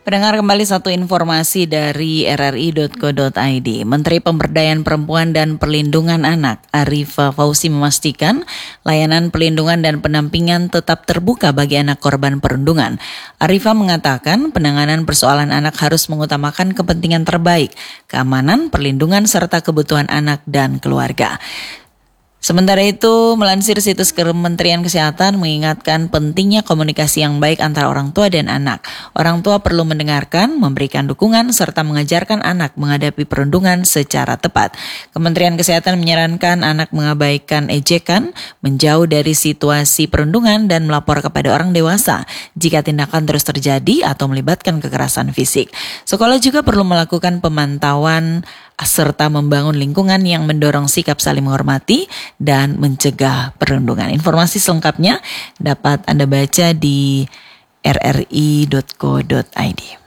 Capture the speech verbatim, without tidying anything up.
Pendengar, kembali satu informasi dari r r i dot co dot i d. Menteri Pemberdayaan Perempuan dan Perlindungan Anak Arifah Fauzi memastikan layanan pelindungan dan pendampingan tetap terbuka bagi anak korban perundungan. Arifah mengatakan penanganan persoalan anak harus mengutamakan kepentingan terbaik, keamanan, perlindungan, serta kebutuhan anak dan keluarga. Sementara itu, melansir situs Kementerian Kesehatan mengingatkan pentingnya komunikasi yang baik antara orang tua dan anak. Orang tua perlu mendengarkan, memberikan dukungan, serta mengajarkan anak menghadapi perundungan secara tepat. Kementerian Kesehatan menyarankan anak mengabaikan ejekan, menjauh dari situasi perundungan, dan melapor kepada orang dewasa jika tindakan terus terjadi atau melibatkan kekerasan fisik. Sekolah juga perlu melakukan pemantauan serta membangun lingkungan yang mendorong sikap saling menghormati dan mencegah perundungan. Informasi selengkapnya dapat Anda baca di r r i dot co dot i d.